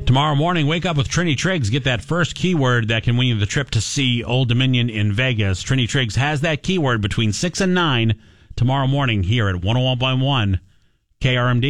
Tomorrow morning, wake up with Trini Triggs. Get that first keyword that can win you the trip to see Old Dominion in Vegas. Trini Triggs has that keyword between 6 and 9 tomorrow morning here at 101.1 KRMD.